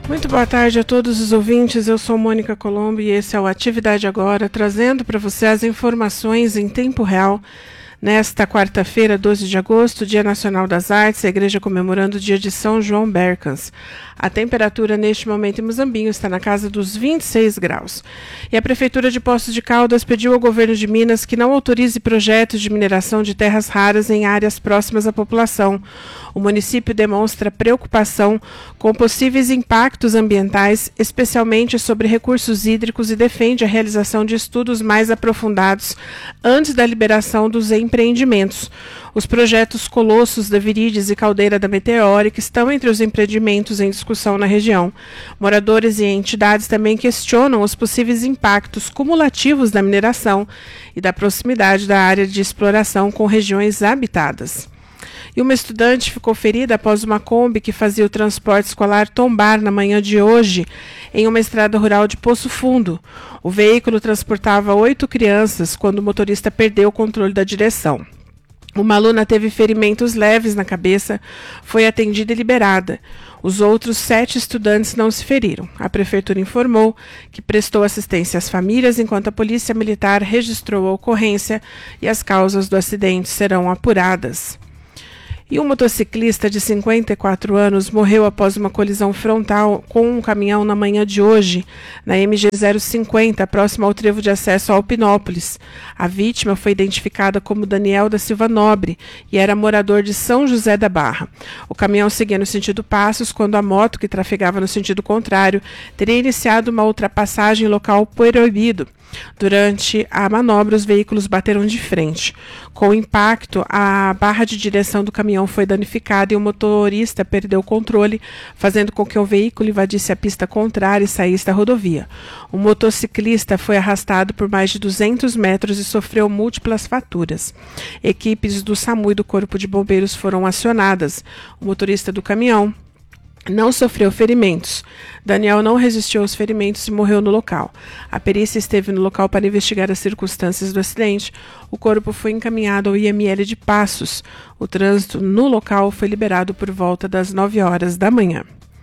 Muito boa tarde a todos os ouvintes, eu sou Mônica Colombo e esse é o Atividade Agora, trazendo para você as informações em tempo real. Nesta quarta-feira, 12 de agosto, Dia Nacional das Artes, a igreja comemorando o dia de São João Bercans. A temperatura neste momento em Muzambinho está na casa dos 26 graus. E a Prefeitura de Poços de Caldas pediu ao governo de Minas que não autorize projetos de mineração de terras raras em áreas próximas à população. O município demonstra preocupação com possíveis impactos ambientais, especialmente sobre recursos hídricos, e defende a realização de estudos mais aprofundados antes da liberação dos empreendimentos. Os projetos Colossos da Virídeos e Caldeira da Meteórica estão entre os empreendimentos em discussão na região. Moradores e entidades também questionam os possíveis impactos cumulativos da mineração e da proximidade da área de exploração com regiões habitadas. E uma estudante ficou ferida após uma Kombi que fazia o transporte escolar tombar na manhã de hoje em uma estrada rural de Poço Fundo. O veículo transportava 8 crianças quando o motorista perdeu o controle da direção. Uma aluna teve ferimentos leves na cabeça, foi atendida e liberada. Os outros 7 estudantes não se feriram. A prefeitura informou que prestou assistência às famílias, enquanto a polícia militar registrou a ocorrência e as causas do acidente serão apuradas. E um motociclista de 54 anos morreu após uma colisão frontal com um caminhão na manhã de hoje, na MG 050, próximo ao trevo de acesso a Alpinópolis. A vítima foi identificada como Daniel da Silva Nobre e era morador de São José da Barra. O caminhão seguia no sentido Passos quando a moto, que trafegava no sentido contrário, teria iniciado uma ultrapassagem em local proibido. Durante a manobra, os veículos bateram de frente. Com o impacto, a barra de direção do caminhão foi danificada e o motorista perdeu o controle, fazendo com que o veículo invadisse a pista contrária e saísse da rodovia. O motociclista foi arrastado por mais de 200 metros e sofreu múltiplas fraturas. Equipes do SAMU e do Corpo de Bombeiros foram acionadas. O motorista do caminhão não sofreu ferimentos. Daniel não resistiu aos ferimentos e morreu no local. A perícia esteve no local para investigar as circunstâncias do acidente. O corpo foi encaminhado ao IML de Passos. O trânsito no local foi liberado por volta das 9 horas da manhã.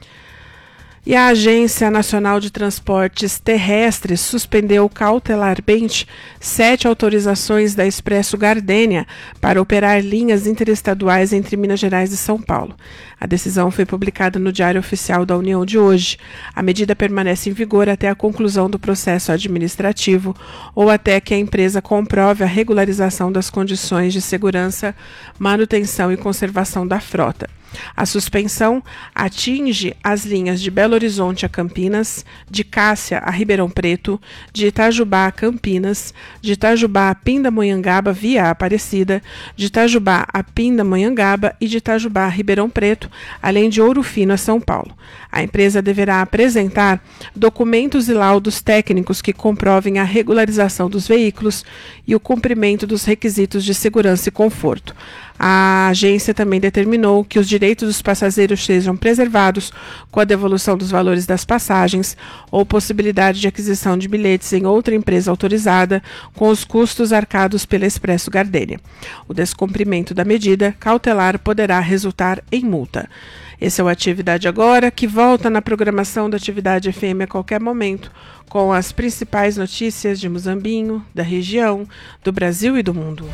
E a Agência Nacional de Transportes Terrestres suspendeu cautelarmente 7 autorizações da Expresso Gardênia para operar linhas interestaduais entre Minas Gerais e São Paulo. A decisão foi publicada no Diário Oficial da União de hoje. A medida permanece em vigor até a conclusão do processo administrativo ou até que a empresa comprove a regularização das condições de segurança, manutenção e conservação da frota. A suspensão atinge as linhas de Belo Horizonte a Campinas, de Cássia a Ribeirão Preto, de Itajubá a Campinas, de Itajubá a Pindamonhangaba via Aparecida, de Itajubá a Pindamonhangaba e de Itajubá a Ribeirão Preto, além de Ouro Fino a São Paulo. A empresa deverá apresentar documentos e laudos técnicos que comprovem a regularização dos veículos e o cumprimento dos requisitos de segurança e conforto. A agência também determinou que os direitos dos passageiros sejam preservados com a devolução dos valores das passagens ou possibilidade de aquisição de bilhetes em outra empresa autorizada com os custos arcados pela Expresso Gardênia. O descumprimento da medida cautelar poderá resultar em multa. Esse é o Atividade Agora, que volta na programação da Atividade FM a qualquer momento, com as principais notícias de Muzambinho, da região, do Brasil e do mundo.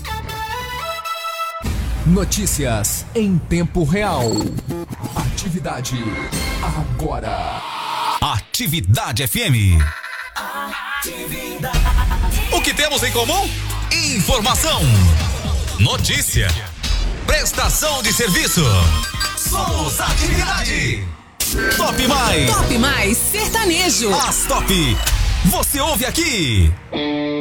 Notícias em tempo real. Atividade Agora. Atividade FM. Atividade. O que temos em comum? Informação, notícia, prestação de serviço. Somos Atividade. Top Mais. Top Mais Sertanejo. As top. Você ouve aqui.